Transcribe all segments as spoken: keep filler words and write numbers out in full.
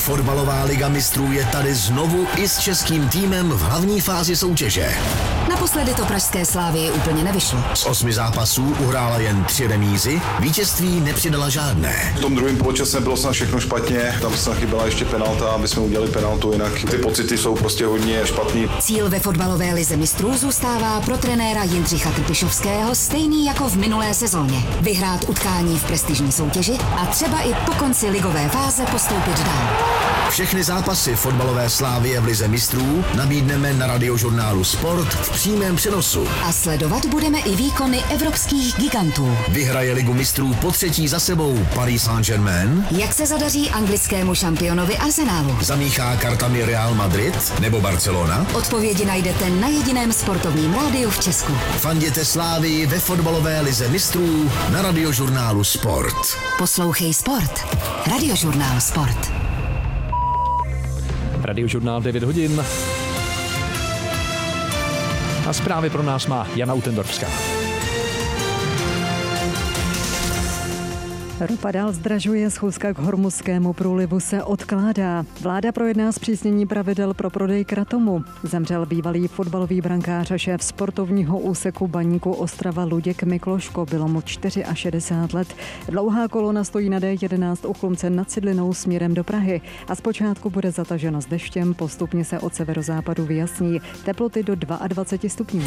Fotbalová liga mistrů je tady znovu i s českým týmem v hlavní fázi soutěže. Naposledy to pražské Slávii úplně nevyšlo. Z osmi zápasů uhrála jen tři remízy, vítězství nepřidala žádné. V tom druhém poločase bylo snad všechno špatně, tam snad chyběla ještě penalta, aby jsme udělali penaltu, jinak ty pocity jsou prostě hodně špatný. Cíl ve fotbalové lize mistrů zůstává pro trenéra Jindřicha Trpišovského stejný jako v minulé sezóně. Vyhrát utkání v prestižní soutěži a třeba i po konci ligové fáze postoupit dál. Všechny zápasy fotbalové Slávie v lize mistrů nabídneme na Radiožurnálu Sport v přímém přenosu. A sledovat budeme i výkony evropských gigantů. Vyhraje ligu mistrů po třetí za sebou Paris Saint-Germain? Jak se zadaří anglickému šampionovi Arsenalu? Zamíchá kartami Real Madrid nebo Barcelona? Odpovědi najdete na jediném sportovním rádiu v Česku. Fanděte Slávii ve fotbalové lize mistrů na Radiožurnálu Sport. Poslouchej Sport. Radiožurnál Sport. Radiožurnál devět hodin. A zprávy pro nás má Jana Utendorfská. Ropa dál zdražuje, schůzka k Hormuzskému průlivu se odkládá. Vláda projedná zpřísnění pravidel pro prodej kratomu. Zemřel bývalý fotbalový brankář a šéf sportovního úseku Baníku Ostrava Luděk Mikloško. Bylo mu šedesát čtyři let. Dlouhá kolona stojí na D jedenáct u Chlumce nad Cidlinou směrem do Prahy a zpočátku bude zataženo s deštěm, postupně se od severozápadu vyjasní. Teploty do dvacet dva stupňů.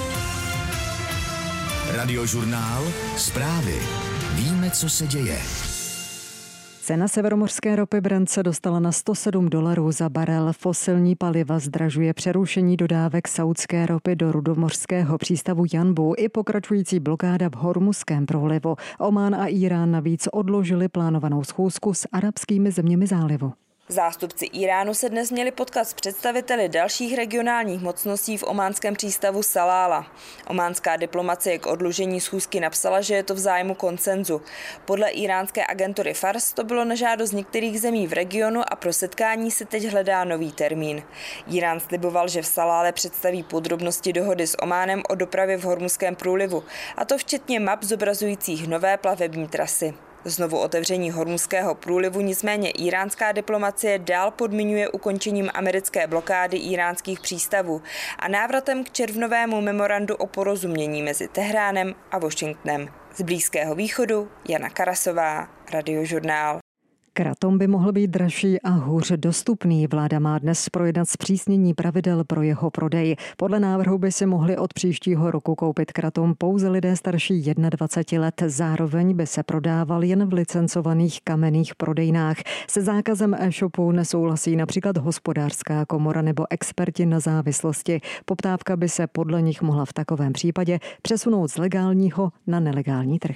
Radiožurnál Zprávy. Víme, co se děje. Cena severomořské ropy Brent se dostala na sto sedm dolarů za barel. Fosilní paliva zdražuje přerušení dodávek saudské ropy do rudomořského přístavu Janbu i pokračující blokáda v Hormuzském průlivu. Omán a Írán navíc odložili plánovanou schůzku s arabskými zeměmi zálivu. Zástupci Íránu se dnes měli potkat s představiteli dalších regionálních mocností v ománském přístavu Salála. Ománská diplomacie k odložení schůzky napsala, že je to v zájmu konsenzu. Podle íránské agentury Fars to bylo na žádost některých zemí v regionu a pro setkání se teď hledá nový termín. Írán sliboval, že v Salále představí podrobnosti dohody s Ománem o dopravě v Hormuzském průlivu, a to včetně map zobrazujících nové plavební trasy. Znovu otevření Hormuzského průlivu nicméně íránská diplomacie dál podmiňuje ukončením americké blokády íránských přístavů a návratem k červnovému memorandu o porozumění mezi Tehránem a Washingtonem. Z Blízkého východu Jana Karasová, Radiožurnál. Kratom by mohl být dražší a hůř dostupný. Vláda má dnes projednat zpřísnění pravidel pro jeho prodej. Podle návrhu by si mohli od příštího roku koupit kratom pouze lidé starší dvacet jedna let. Zároveň by se prodával jen v licencovaných kamenných prodejnách. Se zákazem e-shopu nesouhlasí například Hospodářská komora nebo experti na závislosti. Poptávka by se podle nich mohla v takovém případě přesunout z legálního na nelegální trh.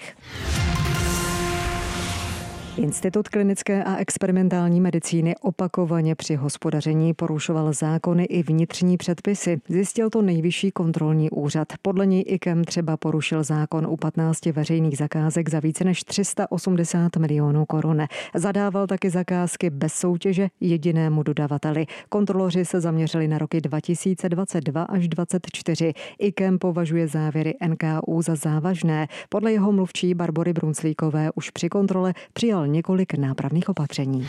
Institut klinické a experimentální medicíny opakovaně při hospodaření porušoval zákony i vnitřní předpisy. Zjistil to Nejvyšší kontrolní úřad. Podle něj I K E M třeba porušil zákon u patnácti veřejných zakázek za více než tři sta osmdesát milionů korun. Zadával taky zakázky bez soutěže jedinému dodavateli. Kontroloři se zaměřili na roky dva tisíce dvacet dva až dvacet čtyři. I K E M považuje závěry N K U za závažné. Podle jeho mluvčí Barbory Brunclíkové už při kontrole přijal několik nápravných opatření.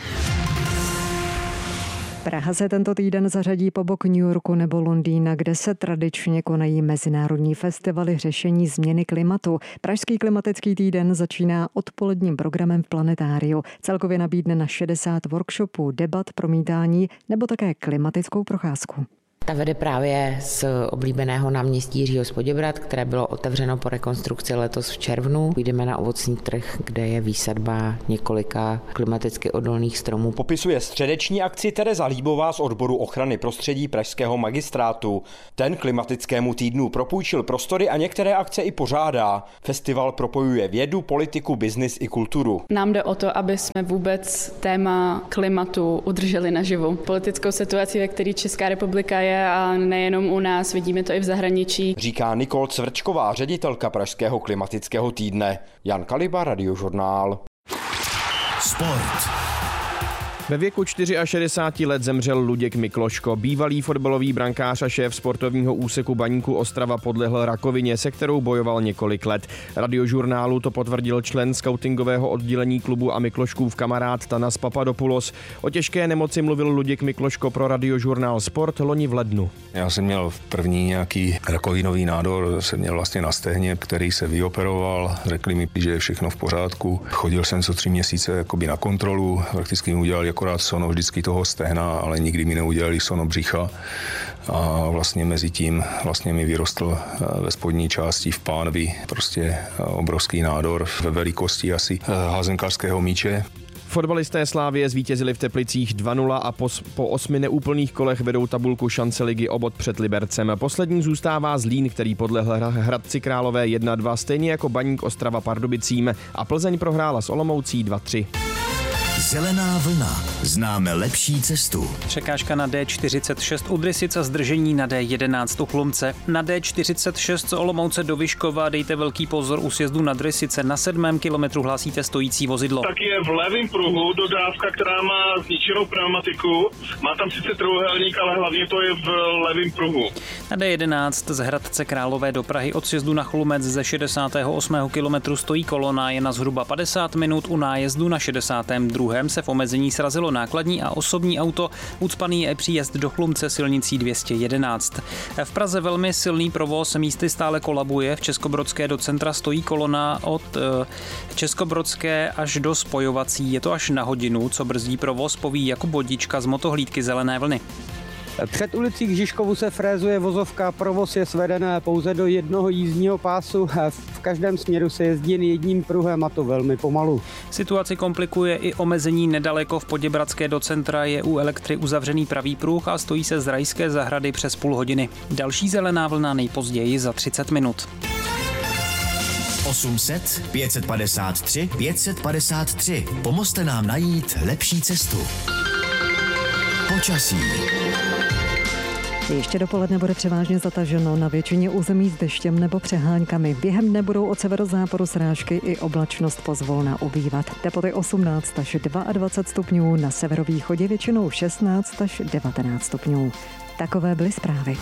Praha se tento týden zařadí po bok New Yorku nebo Londýna, kde se tradičně konají mezinárodní festivaly řešení změny klimatu. Pražský klimatický týden začíná odpoledním programem v Planetáriu. Celkově nabídne na šedesát workshopů, debat, promítání nebo také klimatickou procházku. Ta vede právě z oblíbeného náměstí Jiřího z Poděbrad, které bylo otevřeno po rekonstrukci letos v červnu. Půjdeme na ovocný trh, kde je výsadba několika klimaticky odolných stromů. Popisuje středeční akci Tereza Líbová z odboru ochrany prostředí pražského magistrátu. Ten klimatickému týdnu propůjčil prostory a některé akce i pořádá. Festival propojuje vědu, politiku, biznis i kulturu. Nám jde o to, aby jsme vůbec téma klimatu udrželi naživu. Politickou situaci, ve které Česká republika je, a nejenom u nás, vidíme to i v zahraničí. Říká Nikol Cvrčková, ředitelka Pražského klimatického týdne. Jan Kaliba, Radiožurnál. Sport. Ve věku šedesáti čtyř let zemřel Luděk Mikloško. Bývalý fotbalový brankář a šéf sportovního úseku Baníku Ostrava podlehl rakovině, se kterou bojoval několik let. Radiožurnálu to potvrdil člen skautingového oddělení klubu a Mikloškův kamarád Tanas Papadopoulos. O těžké nemoci mluvil Luděk Mikloško pro Radiožurnál Sport loni v lednu. Já jsem měl první nějaký rakovinový nádor, jsem měl vlastně na stehně, který se vyoperoval. Řekli mi, že je všechno v pořádku. Chodil jsem co tři měsíce jakoby na kontrolu, prakticky mi udělali akorát sono vždycky toho stehna, ale nikdy mi neudělali sono břicha. A vlastně mezi tím vlastně mi vyrostl ve spodní části v pánvi prostě obrovský nádor ve velikosti asi házenkářského míče. Fotbalisté Slavie zvítězili v Teplicích dva nula a po, po osmi neúplných kolech vedou tabulku šance ligy o bod před Libercem. Poslední zůstává Zlín, který podlehl Hradci Králové jedna dva, stejně jako Baník Ostrava Pardubicím, a Plzeň prohrála s Olomoucí dva tři. Zelená vlna. Známe lepší cestu. Překážka na D čtyřicet šest u Drysic a zdržení na D jedenáct u Chlumce. Na D čtyřicet šest z Olomouce do Vyškova dejte velký pozor u sjezdu na Drysice. Na sedmém kilometru hlásíte stojící vozidlo. Tak je v levém pruhu dodávka, která má zničenou pneumatiku. Má tam sice trojúhelník, ale hlavně to je v levém pruhu. Na D jedenáct z Hradce Králové do Prahy od sjezdu na Chlumec ze šedesátého osmého kilometru stojí kolona, je na zhruba padesát minut. U nájezdu na šedesátém druhém se v omezení srazilo nákladní a osobní auto. Ucpaný je příjezd do Chlumce silnicí dvě stě jedenáct. V Praze velmi silný provoz, místy stále kolabuje. V Českobrodské do centra stojí kolona od Českobrodské až do spojovací. Je to až na hodinu, co brzdí provoz, poví Jakub Bodička z motohlídky Zelené vlny. Před ulicí k Žižkovu se frézuje vozovka, provoz je sveden pouze do jednoho jízdního pásu. V každém směru se jezdí jen jedním pruhem a to velmi pomalu. Situaci komplikuje i omezení nedaleko v Poděbradské do centra, je u Elektry uzavřený pravý pruh a stojí se z Rajské zahrady přes půl hodiny. Další Zelená vlna nejpozději za třicet minut. osm set, pět set padesát tři, pět set padesát tři. Pomozte nám najít lepší cestu. Počasí. Ještě dopoledne bude převážně zataženo, na většině území s deštěm nebo přeháňkami. Během dne budou od severozápadu srážky i oblačnost pozvolna ubývat. Teploty osmnáct až dvacet dva stupňů, na severovýchodě většinou šestnáct až devatenáct stupňů. Takové byly zprávy.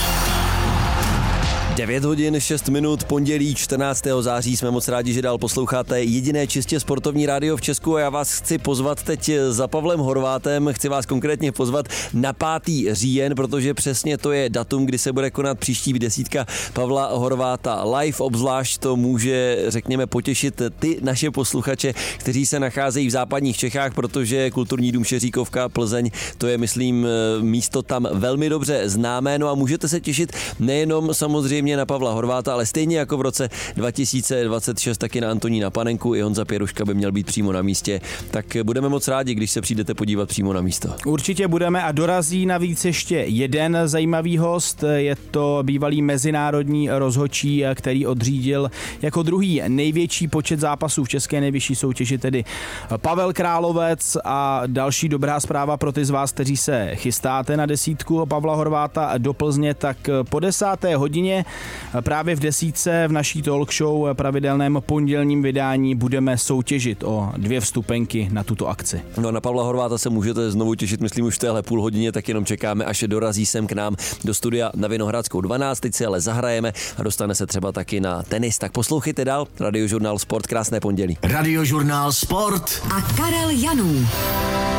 devět hodin šest minut, pondělí čtrnáctého září. Jsme moc rádi, že dál posloucháte jediné čistě sportovní rádio v Česku a já vás chci pozvat teď za Pavlem Horvátem. Chci vás konkrétně pozvat na pátý říjen, protože přesně to je datum, kdy se bude konat příští desítka Pavla Horváta live. Obzvlášť to může, řekněme, potěšit ty naše posluchače, kteří se nacházejí v západních Čechách, protože Kulturní dům Šeříkovka Plzeň, to je, myslím, místo tam velmi dobře známé. No a můžete se těšit nejenom samozřejmě na Pavla Horváta, ale stejně jako v roce dva tisíce dvacet šest taky na Antonína Panenku. I Honza Pěruška by měl být přímo na místě. Tak budeme moc rádi, když se přijdete podívat přímo na místo. Určitě budeme a dorazí navíc ještě jeden zajímavý host. Je to bývalý mezinárodní rozhodčí, který odřídil jako druhý největší počet zápasů v české nejvyšší soutěži, tedy Pavel Královec. A další dobrá zpráva pro ty z vás, kteří se chystáte na desítku Pavla Horváta do Plzně, tak po desáté hodině právě v desítce v naší talk show pravidelném pondělním vydání budeme soutěžit o dvě vstupenky na tuto akci. No na Pavla Horváta se můžete znovu těšit, myslím už v téhle půl hodině, tak jenom čekáme, až dorazí sem k nám do studia na Vinohradskou dvanáct. Teď si ale zahrajeme a dostane se třeba taky na tenis. Tak poslouchejte dál Radiožurnál Sport, krásné pondělí. Radiožurnál Sport a Karel Janů.